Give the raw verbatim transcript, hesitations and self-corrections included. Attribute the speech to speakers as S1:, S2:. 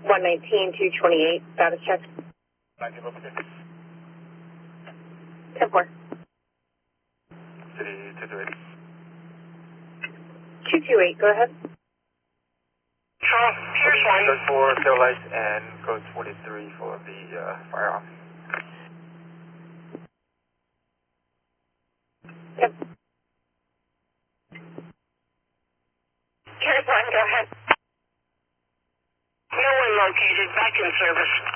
S1: one nineteen, two twenty-eight, status check.
S2: nineteen level six.
S1: ten four.
S2: City two two eight.
S1: two two eight, go ahead.
S3: Control, Pierce one.
S2: Code four, tail lights, and code twenty-three for the uh, fire off.
S1: Yep.
S3: Pierce one, go ahead. No one located, back in service.